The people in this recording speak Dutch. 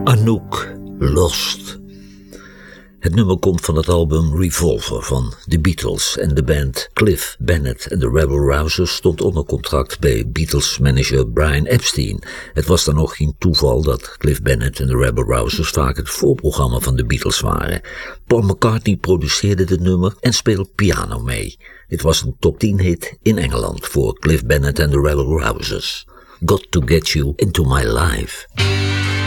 Anouk, Lost. Het nummer komt van het album Revolver van The Beatles en de band Cliff Bennett en de Rebel Rousers stond onder contract bij Beatles-manager Brian Epstein. Het was dan ook geen toeval dat Cliff Bennett en de Rebel Rousers vaak het voorprogramma van de Beatles waren. Paul McCartney produceerde het nummer en speelde piano mee. Dit was een top 10 hit in Engeland voor Cliff Bennett en de Rebel Rousers. Got to Get You Into My Life.